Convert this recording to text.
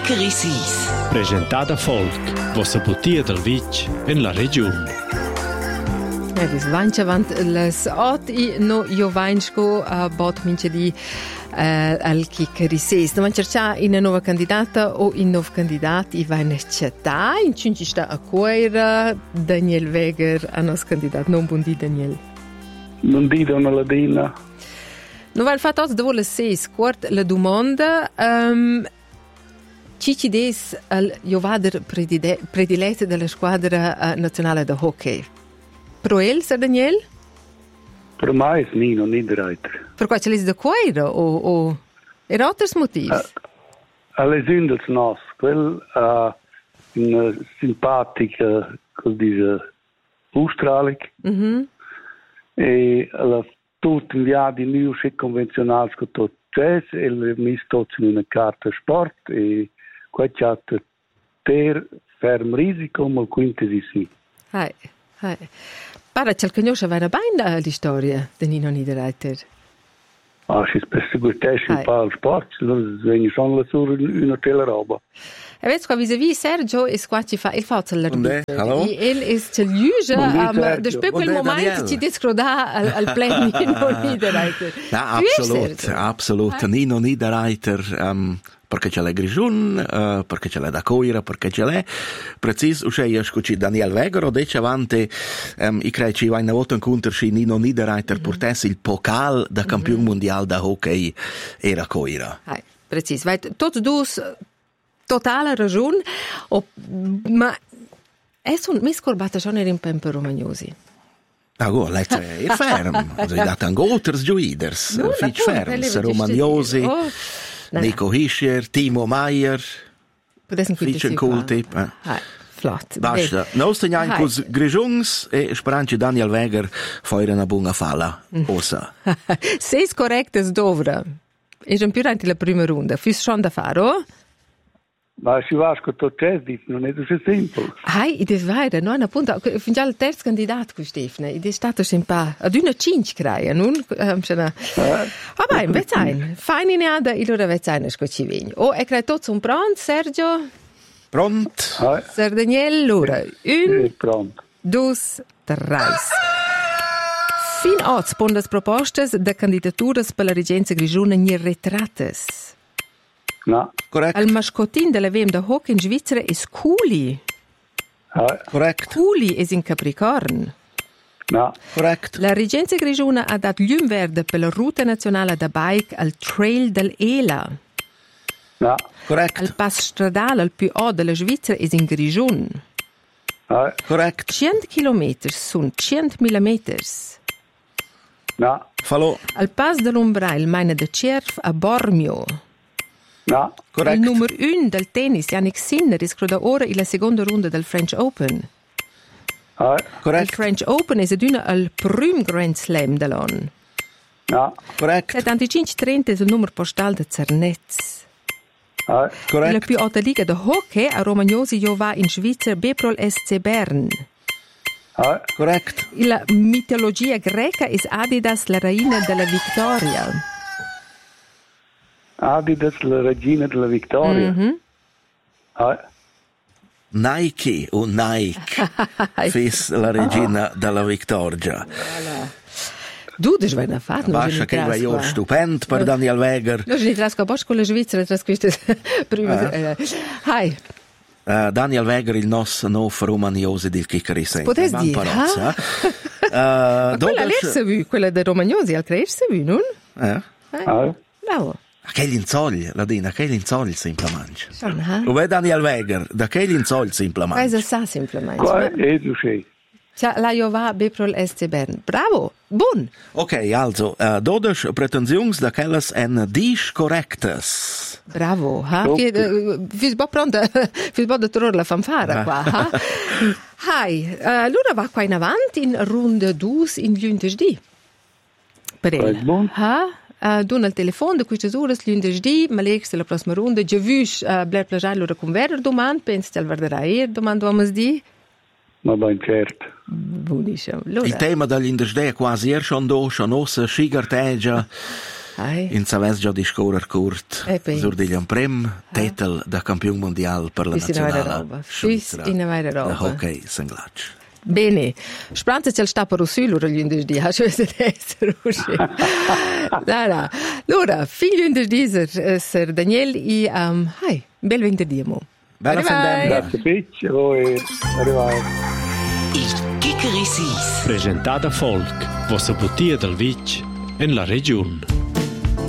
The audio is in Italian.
Chickeri Sis. Presentata Folk, vostra bottiglia del Vic in la regione. Vis vancia avant les ot I no io vainsko bot mince di al Chickeri Sis. No cerca in una nuova candidata o in nuovo candidato I vain città in cinci sta a cuera Daniel Weger a nos candidato non buon di Daniel. Non di Donna Ladina. No val fatto os dovo le ses quart la domanda Cici des al jovader predilette della squadra nazionale da hockey. Pro el, Sir Daniel? Per me è Nino Niederreiter. Per qua ce l'hai da cuore o er alters motivi? Alle zindels nos, quel una simpatica, col dice, Australia. E alla tutto in via di new shit convenzionale con tutto jazz e le misto in una carta sport e qua c'è per ferm risico ma quintesi sì. Hai. Para c'è il conosce va bene la storia di Nino Niederreiter. Si spesso guardesci un po' al sport, vengono solo la sua una tela roba. E vedi qua vis-à-vis Sergio e qua ci fa il fatto l'arbitro. Hallo. El es c'è l'uge de spel quel momento ci descroda al play Nino Niederreiter. Ja, absolut. Nino Niederreiter perché c'è la Grigiun, perché c'è la da Coira, perché c'è la precis uscei scuci Daniel Weger o dice avanti I crei ci va una volta incontro ci Nino Niederreiter portesse il pokal da campione mondiale da hockey era Coira. Precis, vai tots dus totale ragione ma è un miscorbata schon in Pemper Romagnosi. Lei è ferm, ha dato anche altri giuiders, fitch ferms, Romagnosi, Nico Hischer, Timo Meier, fitch un cool tip. Flott. Basta. Noi teniamo cos Grigiungs e speranci Daniel Weger fare una buona falla. Osa. Seis correctes dovra. E già più avanti la prima ronda. Fis schon da faro? Ma si va con tutto jazz, non è così semplice. Ed è vero, no? Appunto, fin già il terzo candidato con Stefano, ed è stato sempre ad una cinque creia, non? Vabbè, vezain. Fein in ada, allora vezain è scoci vigno. E crei tutto un pronto, Sergio? Pronto? Sir Daniel, allora, pronto. 2, 3. Fin oggi pondas propostas da candidaturas per la regenza grigiuna ni retrates. No. Correct. Al mascotin della VM da hockey in Svizzera è Culi. Correct. Culi è in Capricorn. No. Correct. La regenza grigiuna ha dato l'um verde per la ruta nazionale da bike al Trail dell'Ela. No. Correct. Il pass stradale al più alto della Svizzera è in Grigiun. Correct. 100 chilometri sono 100.000 metri. No. Fallo. Il pass dell'Umbrail meine da Cerf a Bormio. No. Correct. Il numero 1 del tennis, Yannick Sinner, riscroda ora in la seconda ronda del French Open. Correct. Il French Open è aduna al primo Grand Slam dell'anno. No. Correct. 7530 è il numero postale di Zernetz. Correct. La più alta liga di hockey a Romagnosi va in Svizzera Beprol SC Bern. Correct. La mitologia greca è Adidas la reina della vittoria. Adidas la regina della vittoria. Nike o Nike fis la regina della vittoria. Du, das war eine Fahrt. Bascia che va io stupendo per Daniel Weger. No, ich trasco bosch con la Svizzera, trasquiste prima. Hi. Daniel Weger il nos nof romagnosi del Chickeri Sis. Potessi dire. Quella l'essa vu, quella de Romagnosi, al creersi vu, non? Bravo. Che l'inzogli, Ladina, che l'inzogli semplicemente. Lo vede Daniel Weger, da che l'inzogli semplicemente. Cosa sa semplicemente? Qua è così. La Jova Beprol SC Bern. Bravo, buon. Ok, also, 12 pretensions da quelles en 10 correctes. Bravo, fis bo pronta, fis bo da tornare la fanfara qua. Hai, allora va qua in avanti in ronda 2 in lunedì. Per il. Dona il telefono da queste ore lunedì, ma l'ex la prossima ronda, già vius bler plagiare loro converder domani, pensi al verderai domani domani di? Ma ben certo. Buonissimo. Il tema dell'industria quasi schon do, schon ossa, scigarteggia. In saves già di scorer curt. Surdiglian prem, titel da campione mondiale per la nazionale. Fis in vera roba. Da hockey senglac. Bene, speranza c'è il sta per uscire l'ora gli di cioè se essere uscì. Allora, fin gli di ser Daniel e bel venerdì mo. Bella fandem. Grazie Picci, voi arrivai. Il Chickery Sis. Presentata Folk, vostra putia del Vitg in la regione.